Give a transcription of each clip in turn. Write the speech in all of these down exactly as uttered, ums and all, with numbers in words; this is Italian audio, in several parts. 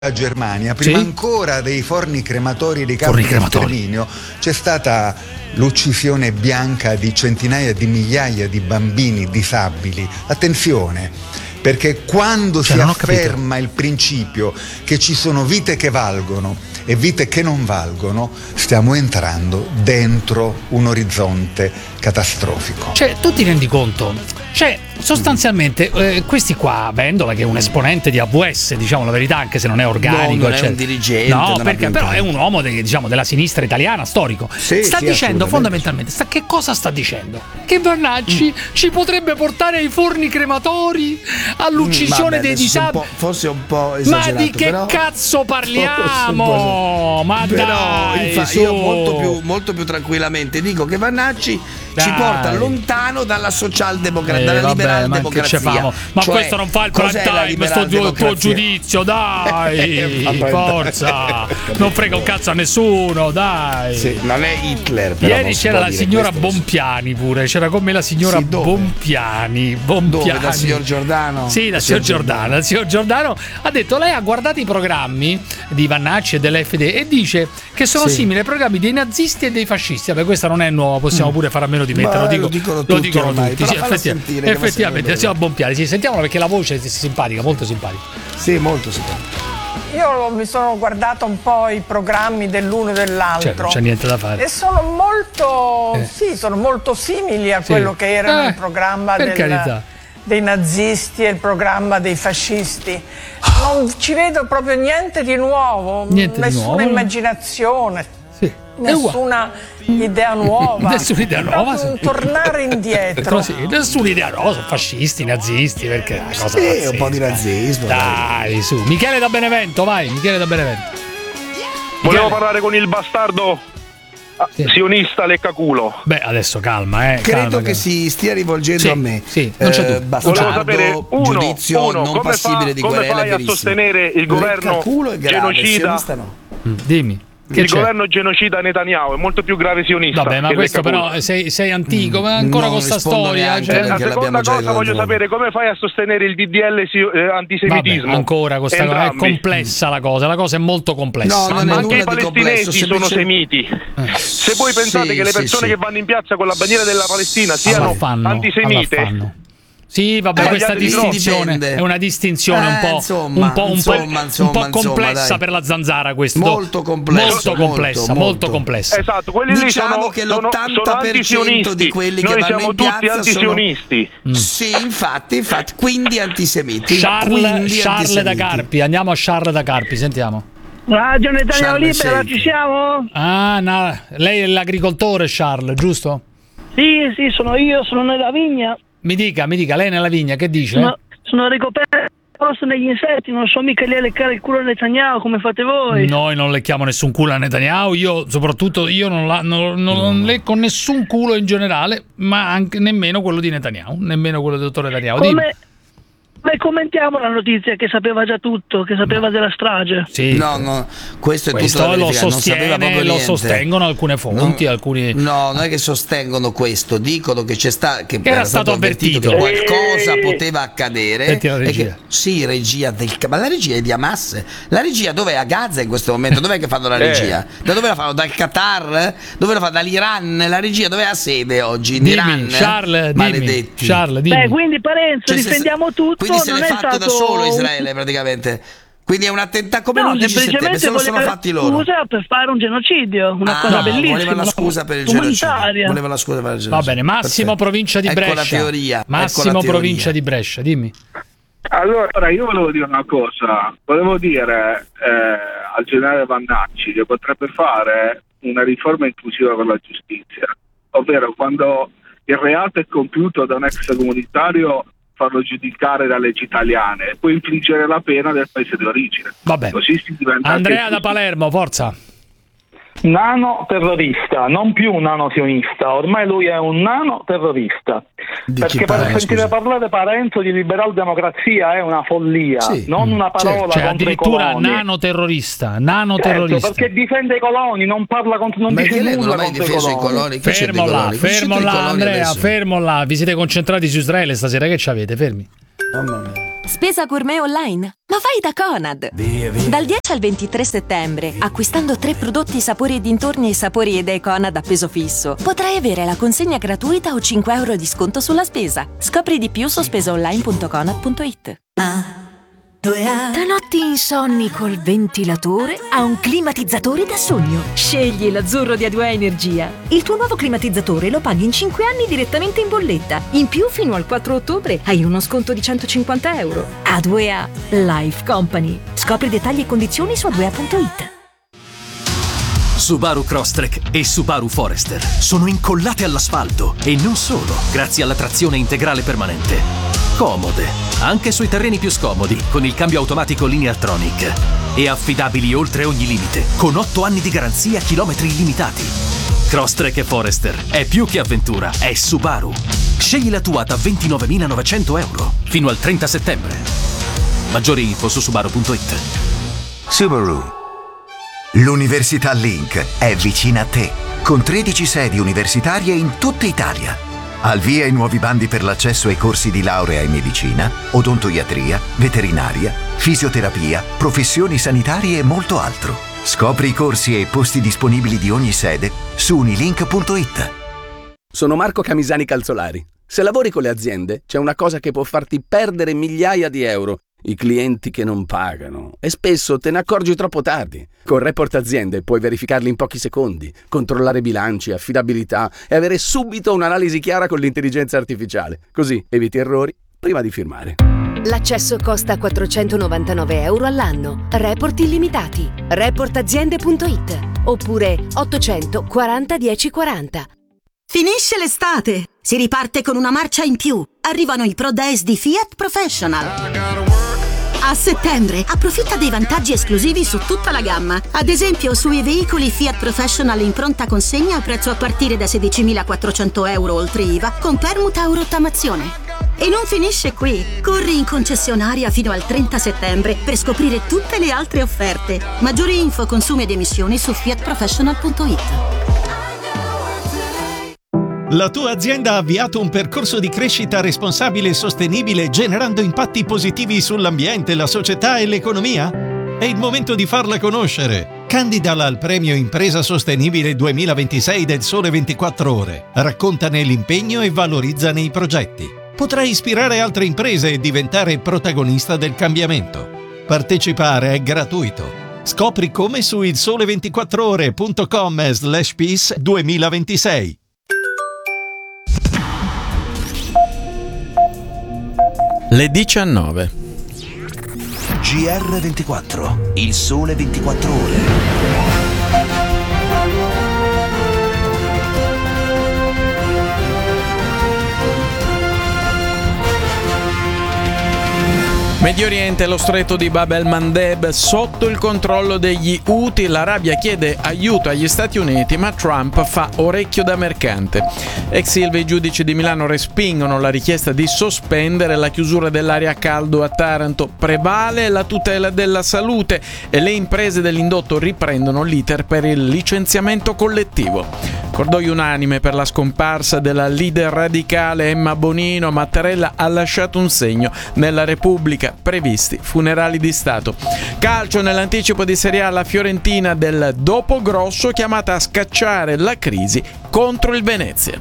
Germania, prima sì? ancora dei forni crematori di campi di sterminio, c'è stata l'uccisione bianca di centinaia di migliaia di bambini disabili. Attenzione, perché quando cioè, si afferma il principio che ci sono vite che valgono e vite che non valgono, stiamo entrando dentro un orizzonte catastrofico. Cioè, tu ti rendi conto? Cioè, sostanzialmente, eh, questi qua, Vendola, che è un esponente di A V S, diciamo la verità, anche se non è organico, no, non cioè, è un dirigente, no, non perché però è un uomo de, diciamo, della sinistra italiana, storico. Sì, sta sì, dicendo fondamentalmente, sta, che cosa sta dicendo? Che Vannacci mm. ci potrebbe portare ai forni crematori, all'uccisione mm, dei disabili. Forse un po' esagerato. Ma di che però, cazzo parliamo? Ma però, dai, infatti, io molto più, molto più tranquillamente dico che Vannacci dai. ci porta lontano dalla socialdemocrazia. Eh, dalla vabbè, liberal ma democrazia, ma cioè, questo non fa il prime time, sto tuo, tuo giudizio, dai, forza, non frega un cazzo a nessuno, dai. Sì, non è Hitler. Però ieri c'era la signora Bompiani pure, c'era con me la signora sì, Bompiani, Bompiani. Dove? Dal signor Giordano? Sì, dal signor Giordano. Il signor Giordano ha detto, lei ha guardato i programmi di Vannacci e dell'F D e dice che sono sì. simili ai programmi dei nazisti e dei fascisti. Vabbè, questa non è nuova, possiamo mm. pure fare a meno di metterlo, dico, lo dicono lo tutti, dicono ormai, tutti. Sì, effettivamente, effettivamente siamo Bompiani, sì, sentiamola perché la voce è simpatica, molto simpatica. Sì, molto simpatica. Io mi sono guardato un po' i programmi dell'uno e dell'altro. Cioè, non c'è niente da fare. E sono molto, eh. sì, sono molto simili a sì. quello che era eh, il programma del, dei nazisti e il programma dei fascisti. Non ci vedo proprio niente di nuovo, niente nessuna di nuovo. immaginazione. Sì. Nessuna idea nuova. Nessuna idea nuova. Sì. Tornare indietro. Sì, nessuna idea nuova, sono fascisti, nazisti, perché cosa sì, pazzesca. Un po' di nazismo. Dai, dai, su. Michele da Benevento, vai, Michele da Benevento. Volevo Michele. parlare con il bastardo sì. sionista leccaculo. Beh, adesso calma, eh. Credo calma, che calma. si stia rivolgendo sì, a me. Sì, non c'è eh, bastardo, sapere, uno, giudizio uno, non passibile fa, di come querela. Come fai a sostenere il governo genocida? No. Mm, dimmi. Che il c'è? governo genocida Netanyahu è molto più grave sionista. Vabbè, ma questo però sei, sei antico, ma ancora non con sta storia. Cioè, la seconda cosa voglio sapere come fai a sostenere il D D L eh, antisemitismo. Vabbè, ancora questa cosa è complessa la cosa, la cosa è molto complessa. No, ma anche i palestinesi sono semiti. Eh. Se voi pensate sì, che le persone sì, che vanno in piazza con la bandiera della Palestina siano fanno, antisemite. Sì, vabbè, eh, questa distinzione è una distinzione un po', eh, insomma, un po', un po', insomma, insomma, un po' complessa insomma, per la zanzara. Questo molto complessa, molto complessa, molto, molto complessa. Esatto, quelli diciamo lì sono, che l'ottanta per cento di quelli Noi che vanno in piazza tutti antisionisti. Sono... Mm. Sì, infatti, infatti, quindi antisemiti. Charles, quindi Charles antisemiti. da Carpi, andiamo a Charles da Carpi, sentiamo. Radio Netanyahu Libera, ci siamo? Ah, no, lei è l'agricoltore, Charles, giusto? Sì, sì, sono io, sono nella vigna. Mi dica, mi dica, lei nella vigna, che dice? Sono, sono ricoperto negli insetti, non so mica lì a leccare il culo a Netanyahu come fate voi. Noi non lecchiamo nessun culo a Netanyahu, io soprattutto io non, la, non, non, non lecco nessun culo in generale, ma anche nemmeno quello di Netanyahu, nemmeno quello del dottor Netanyahu. Come... Beh, commentiamo la notizia che sapeva già tutto, che sapeva no. della strage. Sì. No, no, questo è questo tutto da lo sostiene, non lo sostengono alcune fonti, non, alcuni No, non è che sostengono questo, dicono che c'è sta, che era, era stato avvertito, avvertito che qualcosa Eeeh. poteva accadere. Senti la regia. E che, sì, regia del ma la regia è di Hamas. La regia dov'è? A Gaza in questo momento? Dov'è che fanno la regia? Eh. Da dove la fanno? Dal Qatar? Dove la fanno? Dall'Iran? La regia dove ha sede oggi? In dimmi, Iran? Charles, maledetti. Dimmi, Charles, dimmi. Beh, quindi Parenzo, cioè, difendiamo se, tutto, quindi se non l'è è fatto stato da solo Israele praticamente, quindi è un attentato come no, l'undici settembre, se lo sono fatti loro. Scusa per fare un genocidio, una ah, cosa no, bellissima. Voleva la scusa per il genocidio. Voleva la scusa per il genocidio. Va bene, Massimo, perfetto. provincia di Brescia. Ecco la teoria. Massimo, ecco la teoria. provincia di Brescia, dimmi. Allora, io volevo dire una cosa, volevo dire eh, al generale Vannacci che potrebbe fare una riforma inclusiva per la giustizia, ovvero quando il reato è compiuto da un ex comunitario farlo giudicare da leggi italiane e poi infliggere la pena del paese di origine. Vabbè. Così si diventa Andrea da Palermo, forza. Nano terrorista, non più nano sionista, ormai lui è un nano terrorista. Di perché per sentire scusa. parlare Parenzo di liberal democrazia è una follia, sì. non una parola cioè, contro addirittura i coloni. nano terrorista, nano certo, terrorista. perché difende i coloni, non parla contro non Ma dice nulla non ha mai difeso i coloni. Fermo là, fermo là Andrea, adesso? fermo là, vi siete concentrati su Israele stasera, che ci avete? Fermi. Mamma mia. Spesa gourmet online? Ma vai da Conad! Via, via. Dal dieci al ventitré settembre, acquistando tre prodotti sapori e dintorni e sapori Idee Conad a peso fisso, potrai avere la consegna gratuita o cinque euro di sconto sulla spesa. Scopri di più su spesaonline punto conad punto it. Ah. Da notti insonni col ventilatore a un climatizzatore da sogno. Scegli l'azzurro di A due A Energia. Il tuo nuovo climatizzatore lo paghi in cinque anni direttamente in bolletta. In più, fino al quattro ottobre hai uno sconto di centocinquanta euro. A due A Life Company. Scopri dettagli e condizioni su a due a punto it. Subaru Crosstrek e Subaru Forester sono incollate all'asfalto e non solo, grazie alla trazione integrale permanente. Comode, anche sui terreni più scomodi, con il cambio automatico Lineartronic. E affidabili oltre ogni limite, con otto anni di garanzia e chilometri illimitati. Crosstrek e Forester è più che avventura, è Subaru. Scegli la tua da ventinovemilanovecento euro, fino al trenta settembre. Maggiori info su subaru punto it. Subaru. L'Università Link è vicina a te, con tredici sedi universitarie in tutta Italia. Al via i nuovi bandi per l'accesso ai corsi di laurea in medicina, odontoiatria, veterinaria, fisioterapia, professioni sanitarie e molto altro. Scopri i corsi e i posti disponibili di ogni sede su unilink punto it. Sono Marco Camisani Calzolari. Se lavori con le aziende, c'è una cosa che può farti perdere migliaia di euro. I clienti che non pagano. E spesso te ne accorgi troppo tardi. Con Report Aziende puoi verificarli in pochi secondi, controllare bilanci, affidabilità e avere subito un'analisi chiara con l'intelligenza artificiale. Così eviti errori prima di firmare. L'accesso costa quattrocentonovantanove euro all'anno. Report illimitati. report aziende punto it oppure ottocento quaranta dieci quaranta. Finisce l'estate, si riparte con una marcia in più. Arrivano i Pro Days di Fiat Professional. A settembre approfitta dei vantaggi esclusivi su tutta la gamma. Ad esempio sui veicoli Fiat Professional in pronta consegna a prezzo a partire da sedicimilaquattrocento euro oltre I V A con permuta o rottamazione. E non finisce qui. Corri in concessionaria fino al trenta settembre per scoprire tutte le altre offerte. Maggiori info, consumi ed emissioni su fiat professional punto it. La tua azienda ha avviato un percorso di crescita responsabile e sostenibile generando impatti positivi sull'ambiente, la società e l'economia? È il momento di farla conoscere. Candidala al premio Impresa Sostenibile duemilaventisei del Sole ventiquattro Ore. Raccontane l'impegno e valorizzane i progetti. Potrai ispirare altre imprese e diventare protagonista del cambiamento. Partecipare è gratuito. Scopri come su il sole ventiquattro ore punto com slash peace duemilaventisei. Le diciannove. G R ventiquattro, il sole ventiquattro ore. Medio Oriente, lo stretto di Bab el-Mandeb sotto il controllo degli Houthi. L'Arabia chiede aiuto agli Stati Uniti, ma Trump fa orecchio da mercante. Ex Silva e i giudici di Milano respingono la richiesta di sospendere la chiusura dell'area a caldo a Taranto. Prevale la tutela della salute e le imprese dell'indotto riprendono l'iter per il licenziamento collettivo. Cordoglio unanime per la scomparsa della leader radicale Emma Bonino. Mattarella ha lasciato un segno nella Repubblica. Previsti funerali di Stato. Calcio, nell'anticipo di Serie A, la Fiorentina del dopo grosso chiamata a scacciare la crisi contro il Venezia.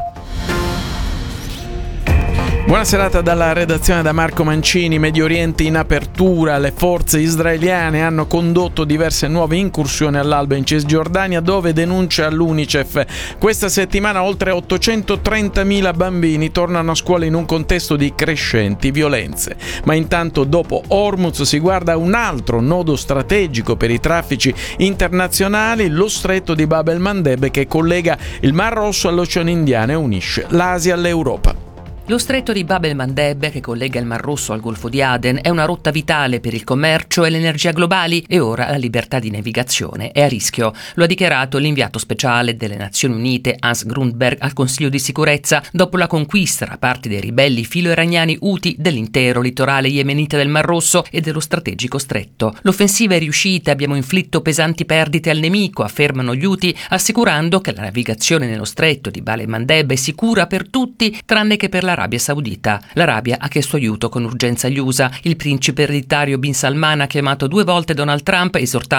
Buona serata dalla redazione da Marco Mancini. Medio Oriente in apertura. Le forze israeliane hanno condotto diverse nuove incursioni all'alba in Cisgiordania, dove, denuncia l'UNICEF, questa settimana oltre ottocentotrentamila bambini tornano a scuola in un contesto di crescenti violenze. Ma intanto, dopo Hormuz, si guarda a un altro nodo strategico per i traffici internazionali, lo stretto di Bab el-Mandeb, che collega il Mar Rosso all'Oceano Indiano e unisce l'Asia all'Europa. Lo stretto di Bab el-Mandeb, che collega il Mar Rosso al Golfo di Aden, è una rotta vitale per il commercio e l'energia globali e ora la libertà di navigazione è a rischio. Lo ha dichiarato l'inviato speciale delle Nazioni Unite Hans Grundberg al Consiglio di Sicurezza dopo la conquista da parte dei ribelli filo-iraniani Houthi dell'intero litorale yemenita del Mar Rosso e dello strategico stretto. L'offensiva è riuscita, abbiamo inflitto pesanti perdite al nemico, affermano gli Houthi, assicurando che la navigazione nello stretto di Bab el-Mandeb è sicura per tutti tranne che per l'Arabia l'Arabia Saudita. L'Arabia ha chiesto aiuto con urgenza agli U S A. Il principe ereditario Bin Salman ha chiamato due volte Donald Trump esortando